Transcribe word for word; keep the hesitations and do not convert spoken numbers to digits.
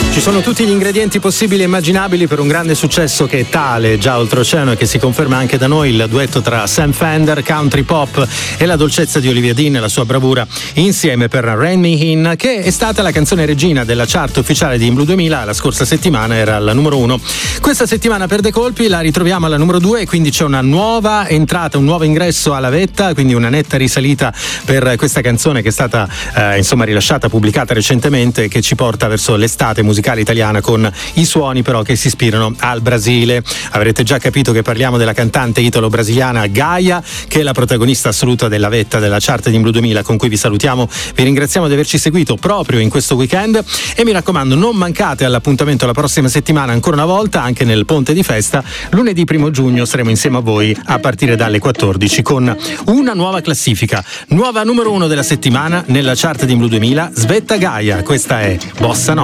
Ci sono tutti gli ingredienti possibili e immaginabili per un grande successo che è tale già oltreoceano e che si conferma anche da noi, il duetto tra Sam Fender, country pop, e la dolcezza di Olivia Dean e la sua bravura insieme per Rain Me In, che è stata la canzone regina della chart ufficiale di Blue duemila. La scorsa settimana era al numero uno. Questa settimana per dei colpi la ritroviamo alla numero due e quindi c'è una nuova entrata, un nuovo ingresso alla vetta, quindi una netta risalita per questa canzone che è stata eh, insomma rilasciata, pubblicata recentemente, che ci porta verso l'estate musicale italiana con i suoni però che si ispirano al Brasile. Avrete già capito che parliamo della cantante italo-brasiliana Gaia, che è la protagonista assoluta della vetta della chart di Blue duemila, con cui vi salutiamo, vi ringraziamo di averci seguito proprio in questo weekend e mi raccomando non mancate all'appuntamento la prossima settimana ancora una volta, anche nel ponte di festa. Lunedì primo giugno saremo insieme a voi a partire dalle quattordici con una nuova classifica, nuova numero uno della settimana nella chart di Blue duemila, Svetta Gaia. Questa è Bossa Nova.